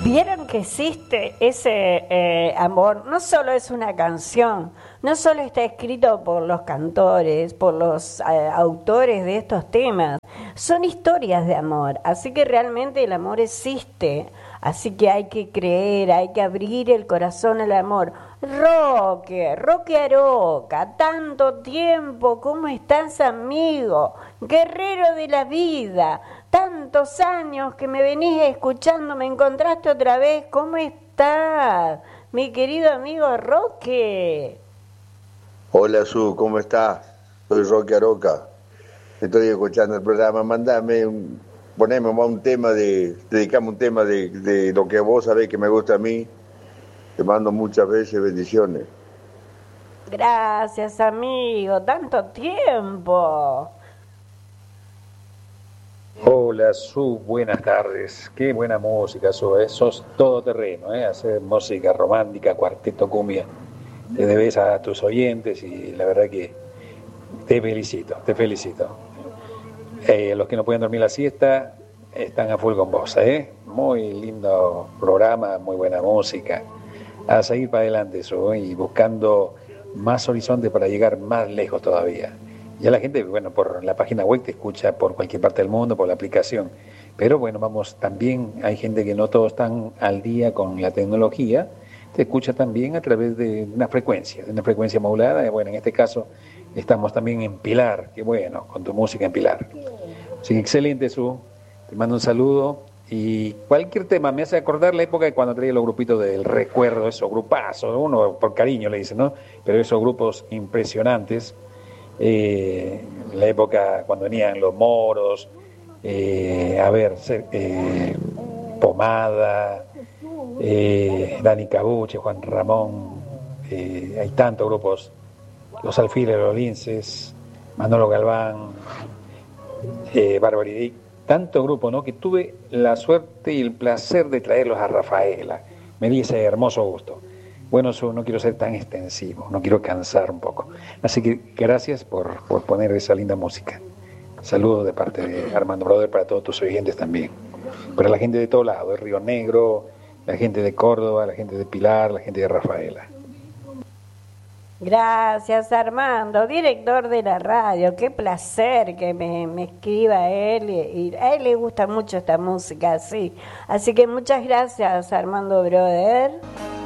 Vieron que existe ese amor, no solo es una canción, no solo está escrito por los cantores, por los autores de estos temas, son historias de amor, así que realmente el amor existe, así que hay que creer, hay que abrir el corazón al amor. Roque Aroca, tanto tiempo, ¿cómo estás, amigo? Guerrero de la vida, tantos años que me venís escuchando, me encontraste otra vez, ¿cómo estás, mi querido amigo Roque? Hola Su, ¿cómo estás? Soy Roque Aroca. Estoy escuchando el programa. Poneme un tema dedicame un tema de lo que vos sabés que me gusta a mí. Te mando muchas veces bendiciones. Gracias, amigo, tanto tiempo. Hola, Su, buenas tardes. Qué buena música, Su. Sos todoterreno, hacer música romántica, cuarteto, cumbia. Te debes a tus oyentes y la verdad que te felicito, te felicito. Los que no pueden dormir la siesta están a full con vos, Muy lindo programa, muy buena música. A seguir para adelante, Su, y buscando más horizontes para llegar más lejos todavía. Ya la gente, bueno, por la página web te escucha por cualquier parte del mundo, por la aplicación. Pero bueno, vamos, también hay gente que no todos están al día con la tecnología. Te escucha también a través de una frecuencia modulada. Bueno, en este caso estamos también en Pilar, qué bueno, con tu música en Pilar. Sí, excelente, Su. Te mando un saludo. Y cualquier tema me hace acordar la época de cuando traía los grupitos del recuerdo, esos grupazos, uno por cariño le dice, ¿no? Pero esos grupos impresionantes. La época cuando venían los Moros, Pomada, Dani Cabuche, Juan Ramón, hay tantos grupos, los Alfiles, los Linces, Manolo Galván, Barbaridic, tanto grupo, ¿no? Que tuve la suerte y el placer de traerlos a Rafaela. Me di ese hermoso gusto. Bueno, no quiero ser tan extensivo, no quiero cansar un poco. Así que gracias por poner esa linda música. Saludos de parte de Armando Brother para todos tus oyentes también. Para la gente de todo lado, de Río Negro, la gente de Córdoba, la gente de Pilar, la gente de Rafaela. Gracias, Armando, director de la radio. Qué placer que me escriba él. Y a él le gusta mucho esta música, sí. Así que muchas gracias, Armando Brother.